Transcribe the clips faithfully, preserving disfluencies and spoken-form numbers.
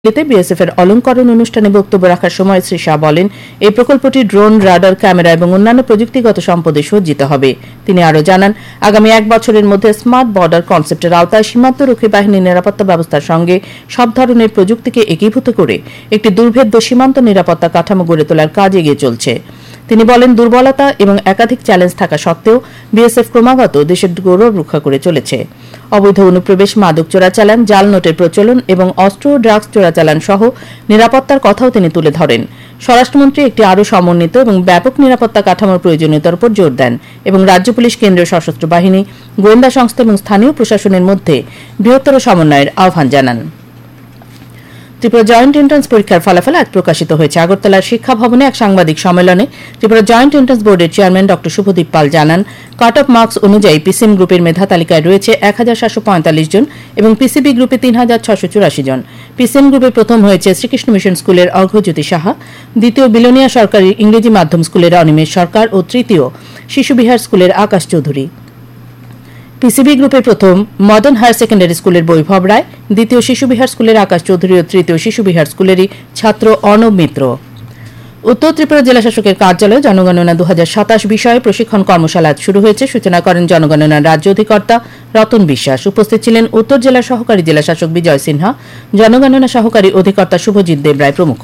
BSF এর অলংকরণ অনুষ্ঠানে বক্তব্য রাখার সময় শ্রী শাহ বলেন, এই প্রকল্পটি ড্রোন, রাডার, ক্যামেরা এবং অন্যান্য প্রযুক্তিগত সম্পদে সজ্জিত হবে। তিনি আরও জানান, আগামী এক বছরের মধ্যে স্মার্ট বর্ডার কনসেপ্টের আওতায় সীমান্তরক্ষী বাহিনীর নিরাপত্তা ব্যবস্থার সঙ্গে সব ধরনের প্রযুক্তিকে একীভূত করে একটি দুর্ভেদ্য সীমান্ত নিরাপত্তা কাঠামো গড়ে তোলার কাজ এগিয়ে চলছে। তিনি বলেন, দুর্বলতা এবং একাধিক চ্যালেঞ্জ থাকা সত্ত্বেও বিএসএফ ক্রমাগত দেশের গৌরব রক্ষা করে চলেছে। অবৈধ অনুপ্রবেশ, মাদক চোরাচালান, জাল নোটের প্রচলন এবং অস্ত্র ও ড্রাগস চোরাচালান সহ নিরাপত্তার কথাও তিনি তুলে ধরেন। স্বরাষ্ট্রমন্ত্রী একটি আরও সমন্বিত এবং ব্যাপক নিরাপত্তা কাঠামোর প্রয়োজনীয়তার উপর জোর দেন এবং রাজ্য পুলিশ, কেন্দ্রীয় সশস্ত্র বাহিনী, গোয়েন্দা সংস্থা এবং স্থানীয় প্রশাসনের মধ্যে বৃহত্তর সমন্বয়ের আহ্বান জানান। ত্রিপুরা জয়েন্ট এন্ট্রান্স পরীক্ষার ফলাফল আজ প্রকাশিত হয়েছে। আগরতলার শিক্ষা ভবনে এক সাংবাদিক সম্মেলনে ত্রিপুরা জয়েন্ট এন্ট্রান্স বোর্ডের চেয়ারম্যান ড শুভদীপ পাল জানান, কাট অফ মার্কস অনুযায়ী পিসিএম গ্রুপের মেধা তালিকায় রয়েছে এক হাজার সাতশো পঁয়তাল্লিশ জন এবং পিসিবি গ্রুপে তিন হাজার ছশো চুরাশি জন। পিসিএম গ্রুপে প্রথম হয়েছে শ্রীকৃষ্ণ মিশন স্কুলের অর্ঘ্যজ্যোতি সাহা, দ্বিতীয় বিলোনিয়া সরকারি ইংরেজি মাধ্যম স্কুলের অনিমেষ সরকার ও তৃতীয় শিশুবিহার স্কুলের আকাশ চৌধুরী। পিসিবি গ্রুপে প্রথম মডার্ন হায়ার সেকেন্ডারি স্কুলের বৈভব রায়, দ্বিতীয় শিশুবিহার স্কুলের আকাশ চৌধুরী ও তৃতীয় শিশুবিহার স্কুলেরই ছাত্র অর্ণব মিত্র। উত্তর ত্রিপুরা জেলা শাসকের কার্যালয়ে জনগণনা দু হাজার সাতাশ বিষয়ে প্রশিক্ষণ কর্মশালা আজ শুরু হয়েছে। সূচনা করেন জনগণনার রাজ্য অধিকর্তা রতন বিশ্বাস। উপস্থিত ছিলেন উত্তর জেলার সহকারী জেলা শাসক বিজয় সিনহা, জনগণনা সহকারী অধিকর্তা শুভজিৎ দেবরায় প্রমুখ।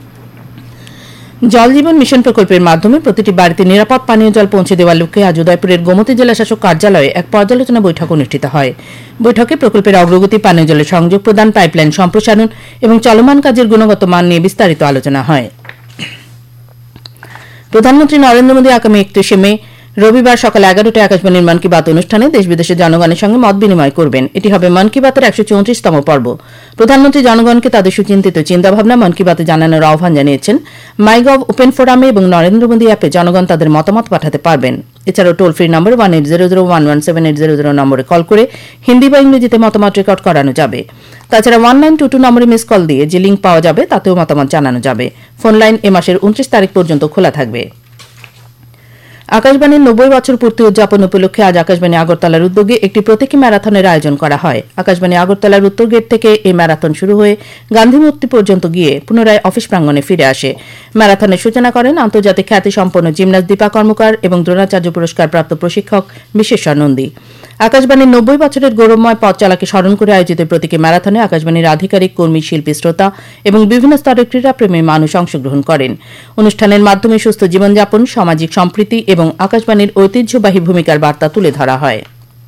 জল জীবন মিশন প্রকল্পের মাধ্যমে প্রতিটি বাড়িতে নিরাপদ পানীয় জল পৌঁছে দেওয়ার লক্ষ্যে আজ উদয়পুরের গোমতী জেলা শাসক কার্যালয়ে এক পর্যালোচনা বৈঠক অনুষ্ঠিত হয়। বৈঠকে প্রকল্পের অগ্রগতি, পানীয় জলের সংযোগ প্রদান, পাইপলাইন সম্প্রসারণ এবং চলমান কাজের গুণগত মান নিয়ে বিস্তারিত আলোচনা হয়। প্রধানমন্ত্রী নরেন্দ্র মোদী আগামী একত্রিশে মে রবিবার সকাল এগারোটায় আকাশবাণীর মন কি বাত অনুষ্ঠানে দেশ বিদেশের জনগণের সঙ্গে মত বিনিময় করবেন। এটি হবে মন কি বাতের একশো চৌত্রিশতম পর্ব। প্রধানমন্ত্রী জনগণকে তাদের সুচিন্তিত চিন্তাভাবনা মন কি বাতে জানানোর আহ্বান জানিয়েছেন। মাইগভ ওপেন ফোরামে এবং নরেন্দ্র মোদী অ্যাপে জনগণ তাদের মতামত পাঠাতে পারবেন। এছাড়াও toll free number one eight zero zero one one seven eight zero zero নম্বরে কল করে হিন্দি বা ইংরেজিতে মতামত রেকর্ড করানো যাবে। তাছাড়া ওয়ান নাইন টু টু নম্বরে মিস কল দিয়ে যে লিঙ্ক পাওয়া যাবে তাতেও মতামত জানানো যাবে। ফোন লাইন এ মাসের উনত্রিশ তারিখ পর্যন্ত খোলা থাকবে। আকাশবাণীর নব্বই বছর পূর্তি উদযাপন উপলক্ষে আজ আকাশবাণী আগরতলার উদ্যোগে একটি প্রতীকী ম্যারাথনের আয়োজন করা হয়। আকাশবাণী আগরতলার উত্তর গেট থেকে এই ম্যারাথন শুরু হয়ে গান্ধী মূর্তি পর্যন্ত গিয়ে পুনরায় অফিস প্রাঙ্গণে ফিরে আসে। ম্যারাথনের সূচনা করেন আন্তর্জাতিক খ্যাতিসম্পন্ন জিমন্যাস্ট দীপা কর্মকার এবং দ্রোণাচার্য পুরস্কার প্রাপ্ত প্রশিক্ষক বিশ্বেশ্বর নন্দী। আকাশবাণীর নব্বই বছরের গৌরবময় পথ চলাকে স্মরণ করে আয়োজিত প্রতীকী ম্যারাথনে আকাশবাণীর আধিকারিক, কর্মী, শিল্পী, শ্রোতা এবং বিভিন্ন স্তরের ক্রীড়াপ্রেমী মানুষ অংশগ্রহণ করেন। অনুষ্ঠানের মাধ্যমে সুস্থ জীবনযাপন, সামাজিক সম্প্রীতি এবং আকাশবাণীর ঐতিহ্যবাহী ভূমিকার বার্তা তুলে ধরা হয়।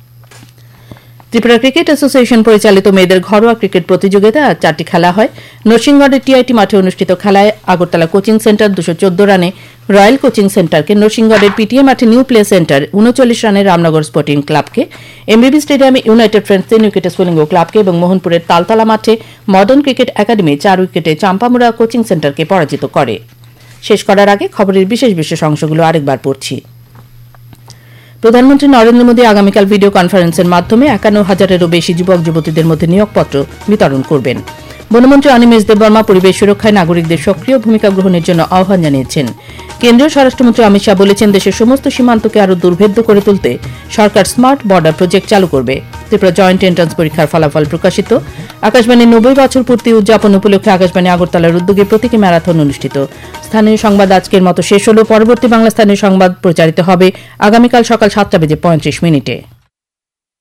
ত্রিপুরা ক্রিকেট অ্যাসোসিয়েশন পরিচালিত মেয়েদের ঘরোয়া ক্রিকেট প্রতিযোগিতায় আজ চারটি খেলা হয়। নরসিংগড়ের টিআইটি মাঠে অনুষ্ঠিত খেলায় আগরতলা কোচিং সেন্টার দুশো চোদ্দ রানে রয়্যাল কোচিং সেন্টারকে, নরসিংগড়ের পিটিএ মাঠে নিউ প্লে সেন্টার উনচল্লিশ রানে রামনগর স্পোর্টিং ক্লাবকে, এমবিবি স্টেডিয়ামে ইউনাইটেড ফ্রেন্ডস তিন উইকেটে স্ফুলিঙ্গ ক্লাবকে এবং মোহনপুরের তালতলা মাঠে মডার্ন ক্রিকেট একাডেমি চার উইকেটে চাম্পামুড়া কোচিং সেন্টারকে পরাজিত করে। শেষ করার আগে খবরের বিশেষ বিশেষ অংশগুলো আরেকবার পড়ছি। প্রধানমন্ত্রী নরেন্দ্র মোদী আগামীকাল ভিডিও কনফারেন্সের মাধ্যমে একান্ন হাজারেরও বেশি যুবক যুবতীদের মধ্যে নিয়োগপত্র বিতরণ করবেন। বনমন্ত্রী অনিমেষ দেববর্মা পরিবেশ সুরক্ষায় নাগরিকদের সক্রিয় ভূমিকা গ্রহণের জন্য আহ্বান জানিয়েছেন। কেন্দ্রীয় স্বরাষ্ট্রমন্ত্রী অমিত শাহ বলেছেন, দেশের সমস্ত সীমান্তকে আরও দুর্ভেদ্য করে তুলতে সরকার স্মার্ট বর্ডার প্রজেক্ট চালু করবে। ত্রিপুরা জয়েন্ট এন্ট্রান্স পরীক্ষার ফলাফল প্রকাশিত। আকাশবাণীর নব্বই বছর পূর্তি উদযাপন উপলক্ষে আকাশবাণী আগরতলার উদ্যোগে প্রতীকী ম্যারাথন অনুষ্ঠিত। স্থানীয় সংবাদ আজকের মতো শেষ হল। পরবর্তী বাংলা স্থানীয় সংবাদ প্রচারিত হবে আগামীকাল সকাল সাতটা বেজে পঁয়ত্রিশ মিনিটে।